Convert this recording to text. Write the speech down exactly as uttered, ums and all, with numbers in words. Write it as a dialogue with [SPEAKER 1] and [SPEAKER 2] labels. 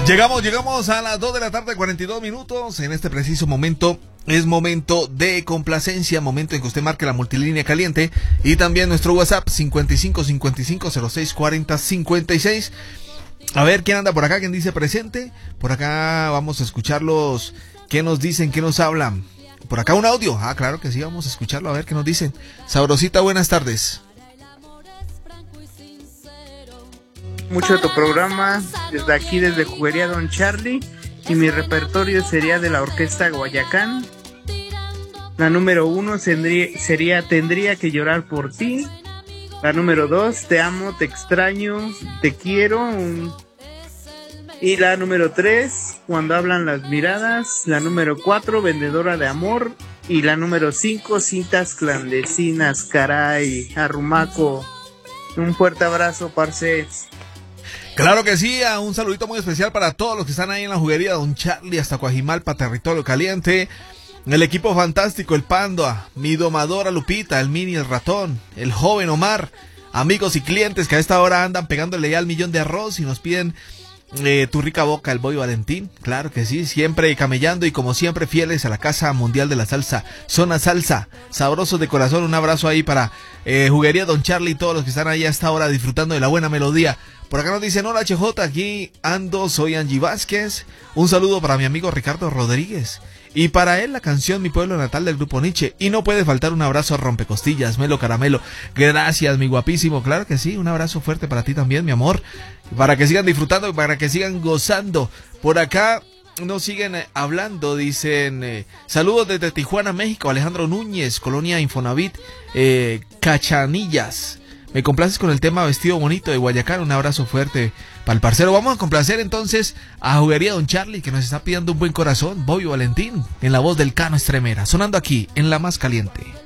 [SPEAKER 1] Llegamos, llegamos a las dos de la tarde, cuarenta y dos minutos. En este preciso momento es momento de complacencia, momento en que usted marque la multilínea caliente y también nuestro WhatsApp cincuenta y cinco cincuenta y cinco cero seis cuarenta cincuenta y seis. A ver quién anda por acá, quién dice presente. Por acá vamos a escucharlos. ¿Qué nos dicen? ¿Qué nos hablan? Por acá un audio. Ah, claro que sí, vamos a escucharlo, a ver qué nos dicen. Sabrosita, buenas tardes.
[SPEAKER 2] Mucho de tu programa, desde aquí, desde Juguería Don Charlie, y mi repertorio sería de la Orquesta Guayacán. La número uno sería, sería Tendría que llorar por ti. La número dos, Te amo, te extraño, te quiero. Un... Y la número tres, Cuando hablan las miradas. La número cuatro, Vendedora de amor. Y la número cinco, Citas clandestinas, caray, arrumaco. Un fuerte abrazo, parce.
[SPEAKER 1] Claro que sí, un saludito muy especial para todos los que están ahí en la juguería Don Charlie hasta Coajimalpa, territorio caliente. El equipo fantástico, el Panda, mi domadora Lupita, el Mini, el Ratón, el joven Omar, amigos y clientes que a esta hora andan pegándole ya al millón de arroz y nos piden eh, tu rica boca, el Boy Valentín. Claro que sí, siempre camellando y como siempre fieles a la Casa Mundial de la Salsa, Zona Salsa, sabrosos de corazón. Un abrazo ahí para eh, juguería Don Charlie y todos los que están ahí a esta hora disfrutando de la buena melodía. Por acá nos dicen, hola H J, aquí ando, soy Angie Vázquez. Un saludo para mi amigo Ricardo Rodríguez. Y para él la canción Mi Pueblo Natal del Grupo Nietzsche. Y no puede faltar un abrazo a Rompecostillas, Melo Caramelo. Gracias, mi guapísimo. Claro que sí, un abrazo fuerte para ti también, mi amor. Para que sigan disfrutando y para que sigan gozando. Por acá nos siguen eh, hablando, dicen, eh, saludos desde Tijuana, México, Alejandro Núñez, Colonia Infonavit, eh, Cachanillas. Me complaces con el tema Vestido Bonito de Guayacán. Un abrazo fuerte para el parcero. Vamos a complacer entonces a Juguería Don Charlie, que nos está pidiendo un buen corazón. Bobby Valentín, en la voz del Cano Estremera, sonando aquí en La Más Caliente.